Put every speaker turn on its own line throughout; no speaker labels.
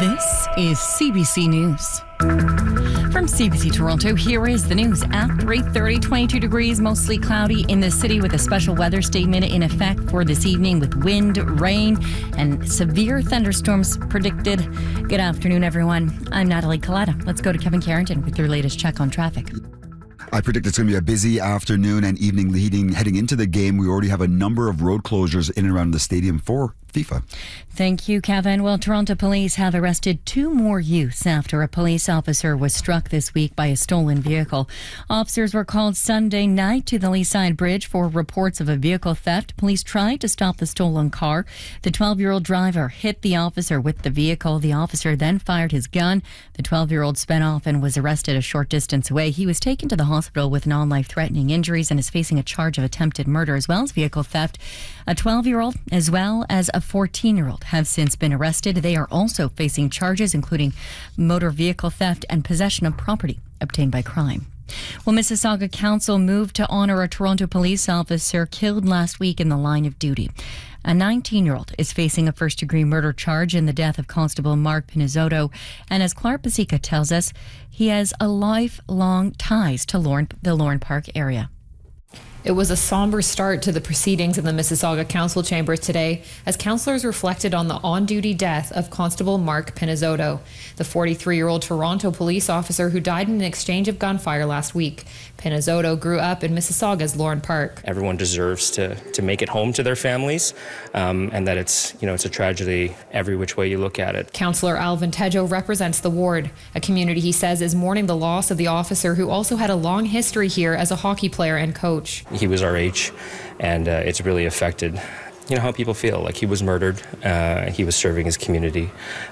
This is CBC News. From CBC Toronto, here is the news. At 3:30, 22 degrees, mostly cloudy in the city with a special weather statement in effect for this evening with wind, rain, and severe thunderstorms predicted. Good afternoon, everyone. I'm Natalie Colletta. Let's go to Kevin Carrington with your latest check on traffic.
I predict it's going to be a busy afternoon and evening heading into the game. We already have a number of road closures in and around the stadium for FIFA.
Thank you, Kevin. Well, Toronto police have arrested 2 more youths after a police officer was struck this week by a stolen vehicle. Officers were called Sunday night to the Leaside Bridge for reports of a vehicle theft. Police tried to stop the stolen car. The 12-year-old driver hit the officer with the vehicle. The officer then fired his gun. The 12-year-old sped off and was arrested a short distance away. He was taken to the hospital with non-life-threatening injuries and is facing a charge of attempted murder as well as vehicle theft. A 12-year-old as well as a 14-year-old have since been arrested. They are also facing charges including motor vehicle theft and possession of property obtained by crime. Well, Mississauga Council moved to honour a Toronto police officer killed last week in the line of duty. A 19-year-old is facing a first-degree murder charge in the death of Constable Mark Pinizzotto. And as Clark Pasica tells us, he has a lifelong ties to the Lorne Park area.
It was a somber start to the proceedings in the Mississauga Council chambers today as councillors reflected on the on-duty death of Constable Mark Pinizzotto, the 43-year-old Toronto police officer who died in an exchange of gunfire last week. Pinizzotto grew up in Mississauga's Lorne Park.
Everyone deserves to make it home to their families, and that it's a tragedy every which way you look at it.
Councillor Alvin Tejo represents the ward, a community he says is mourning the loss of the officer who also had a long history here as a hockey player and coach.
He was our age, and it's really affected how people feel. Like, he was murdered, he was serving his community.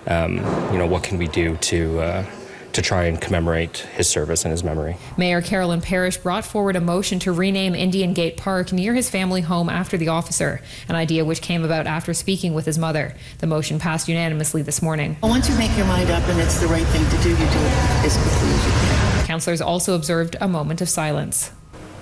What can we do to try and commemorate his service and his memory?
Mayor Carolyn Parrish brought forward a motion to rename Indian Gate Park near his family home after the officer, an idea which came about after speaking with his mother. The motion passed unanimously this morning.
Once you make your mind up and it's the right thing to do, you do it as quickly as you can.
Councillors also observed a moment of silence.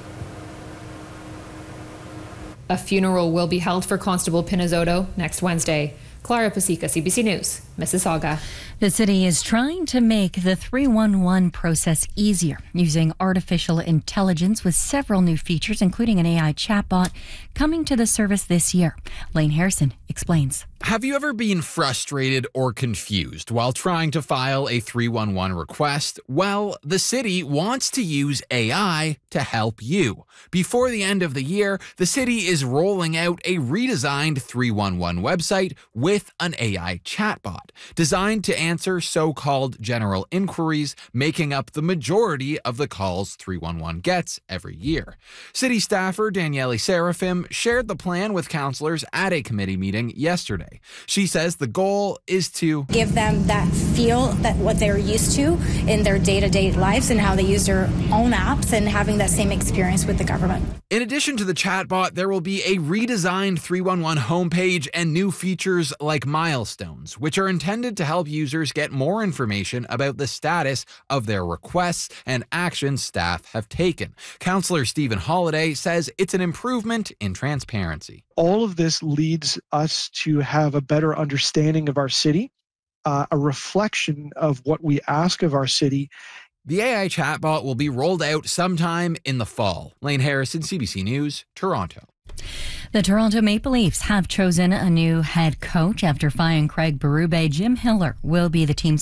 A funeral will be held for Constable Pinizzotto next Wednesday. Clara Pasica, CBC News, Mississauga.
The city is trying to make the 311 process easier using artificial intelligence with several new features, including an AI chatbot coming to the service this year. Lane Harrison explains.
Have you ever been frustrated or confused while trying to file a 311 request? Well, the city wants to use AI to help you. Before the end of the year, the city is rolling out a redesigned 311 website with an AI chatbot designed to answer so-called general inquiries, making up the majority of the calls 311 gets every year. City staffer Danielle Seraphim shared the plan with councillors at a committee meeting yesterday. She says the goal is to
give them that feel that what they're used to in their day-to-day lives and how they use their own apps and having that same experience with the government.
In addition to the chatbot, there will be a redesigned 311 homepage and new features like milestones, which are intended to help users get more information about the status of their requests and actions staff have taken. Councillor Stephen Holliday says it's an improvement in transparency.
All of this leads us to have a better understanding of our city, a reflection of what we ask of our city.
The AI chatbot will be rolled out sometime in the fall. Lane Harrison, CBC News, Toronto.
The Toronto Maple Leafs have chosen a new head coach after firing Craig Berube. Jim Hiller will be the team's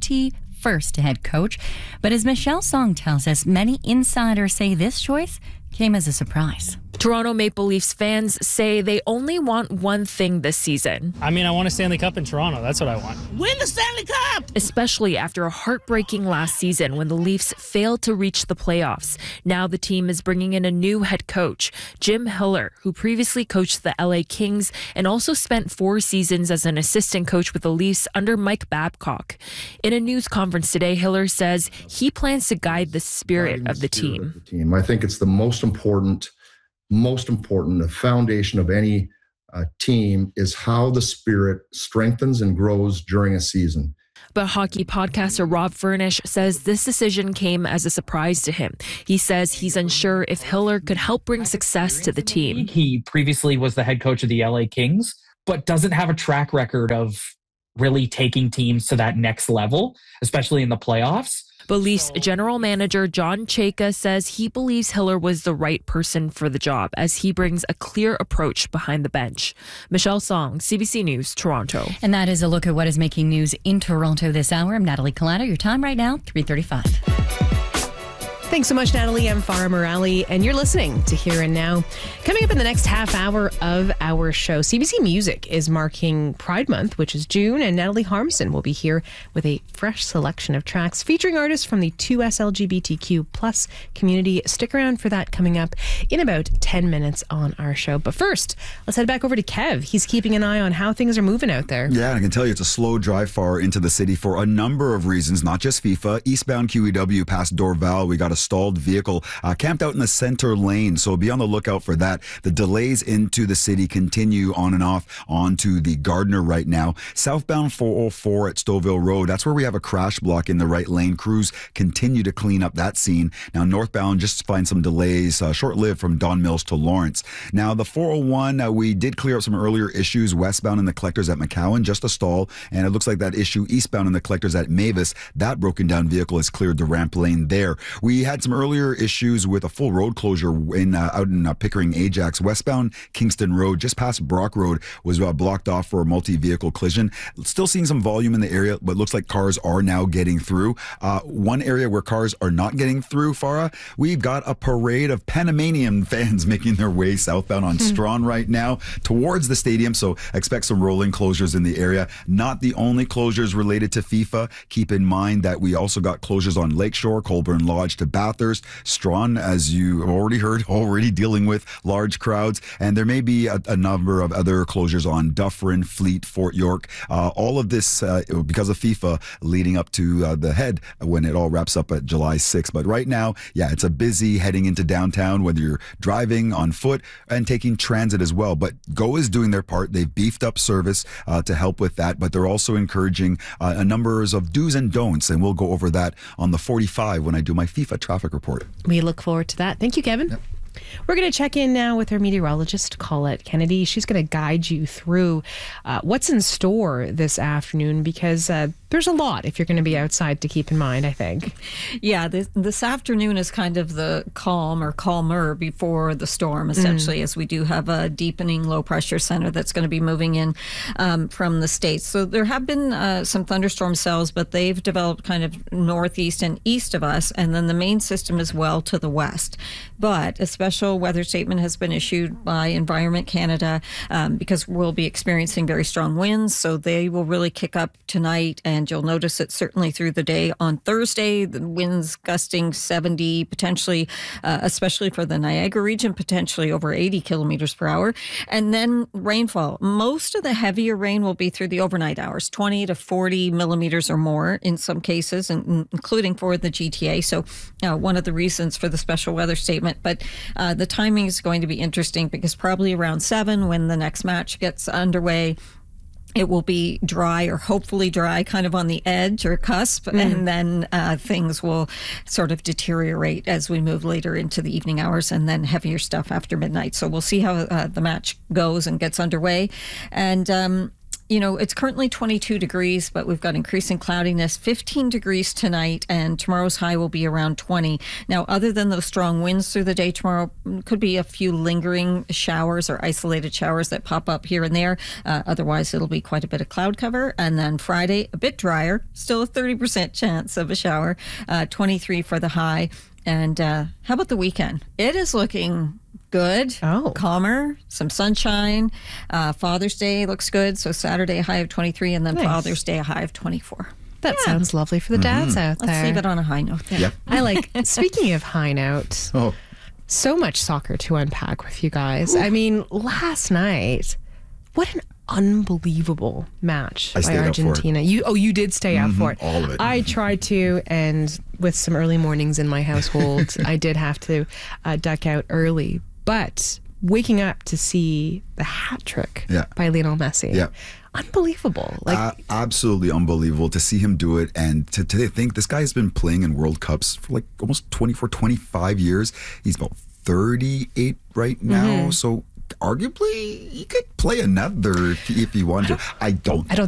41st head coach. But as Michelle Song tells us, many insiders say this choice came as a surprise.
Toronto Maple Leafs fans say they only want one thing this season.
I want a Stanley Cup in Toronto. That's what I want.
Win the Stanley Cup!
Especially after a heartbreaking last season when the Leafs failed to reach the playoffs. Now the team is bringing in a new head coach, Jim Hiller, who previously coached the LA Kings and also spent 4 seasons as an assistant coach with the Leafs under Mike Babcock. In a news conference today, Hiller says he plans to guide the spirit of the team.
I think it's the most important, the foundation of any team is how the spirit strengthens and grows during a season.
But hockey podcaster Rob Furnish says this decision came as a surprise to him. He says he's unsure if Hiller could help bring success to the team.
He previously was the head coach of the LA Kings, but doesn't have a track record of
really taking teams to that next level, especially in the playoffs.
But Leafs general manager John Chayka says he believes Hiller was the right person for the job as he brings a clear approach behind the bench. Michelle Song, CBC News, Toronto.
And that is a look at what is making news in Toronto this hour. I'm Natalie Collada. Your time right now, 3:35.
Thanks so much, Natalie. I'm Farah Morali, and you're listening to Here and Now. Coming up in the next half hour of our show, CBC Music is marking Pride Month, which is June, and Natalie Harmson will be here with a fresh selection of tracks featuring artists from the 2S LGBTQ plus community. Stick around for that coming up in about 10 minutes on our show. But first, let's head back over to Kev. He's keeping an eye on how things are moving out there.
Yeah, I can tell you it's a slow drive far into the city for a number of reasons, not just FIFA. Eastbound QEW past Dorval, we got a stalled vehicle camped out in the center lane, so be on the lookout for that. The delays into the city continue on and off onto the Gardner right now. Southbound 404 at Stouffville Road, that's where we have a crash block in the right lane. Crews continue to clean up that scene. Now northbound, just find some delays, short-lived from Don Mills to Lawrence. Now the 401, we did clear up some earlier issues westbound in the collectors at McCowan, just a stall, and it looks like that issue eastbound in the collectors at Mavis, that broken down vehicle has cleared the ramp lane there. We had some earlier issues with a full road closure in out in Pickering Ajax. Westbound Kingston Road, just past Brock Road, was blocked off for a multi-vehicle collision. Still seeing some volume in the area, but looks like cars are now getting through. One area where cars are not getting through, Farah, we've got a parade of Panamanian fans making their way southbound on Strawn right now towards the stadium, so expect some rolling closures in the area. Not the only closures related to FIFA. Keep in mind that we also got closures on Lakeshore, Colburn Lodge to Bathurst, Strawn, as you already heard, already dealing with large crowds, and there may be a number of other closures on Dufferin, Fleet, Fort York. All of this because of FIFA leading up to the head when it all wraps up at July 6th. But right now, yeah, it's a busy heading into downtown, whether you're driving on foot and taking transit as well. But GO is doing their part. They've beefed up service to help with that, but they're also encouraging a numbers of do's and don'ts, and we'll go over that on the 45 when I do my FIFA traffic report.
We look forward to that. Thank you, Kevin. Yep. We're going to check in now with our meteorologist, Colette Kennedy. She's going to guide you through what's in store this afternoon, because there's a lot if you're going to be outside to keep in mind, I think.
Yeah, this afternoon is kind of the calm or calmer before the storm, essentially, as we do have a deepening low pressure center that's going to be moving in from the States. So there have been some thunderstorm cells, but they've developed kind of northeast and east of us, and then the main system as well to the west. But a special weather statement has been issued by Environment Canada because we'll be experiencing very strong winds, so they will really kick up tonight, and you'll notice it certainly through the day. On Thursday, the winds gusting 70, potentially, especially for the Niagara region, potentially over 80 kilometers per hour. And then rainfall. Most of the heavier rain will be through the overnight hours, 20 to 40 millimeters or more in some cases, including for the GTA. So one of the reasons for the special weather statement. But the timing is going to be interesting because probably around 7 when the next match gets underway, it will be dry or hopefully dry, kind of on the edge or cusp, and then things will sort of deteriorate as we move later into the evening hours, and then heavier stuff after midnight. So we'll see how the match goes and gets underway. And you know, it's currently 22 degrees, but we've got increasing cloudiness, 15 degrees tonight, and tomorrow's high will be around 20. Now, other than those strong winds through the day tomorrow, could be a few lingering showers or isolated showers that pop up here and there. Otherwise, it'll be quite a bit of cloud cover. And then Friday, a bit drier, still a 30% chance of a shower, 23 for the high. And how about the weekend? It is looking good, calmer, some sunshine. Father's Day looks good. So Saturday, a high of 23, and then Father's Day, a high of 24.
That sounds lovely for the dads out there.
Let's leave it on a high note.
Yep.
I like, speaking of high note, so much soccer to unpack with you guys. Ooh. I mean, last night, what an unbelievable match by Argentina. You did stay out for it.
All of it.
I tried to, and with some early mornings in my household, I did have to duck out early. But waking up to see the hat trick by Lionel Messi, unbelievable. Like
absolutely unbelievable to see him do it, and to think this guy has been playing in World Cups for like almost 25 years. He's about 38 right now, so arguably he could play another if he wanted to. I don't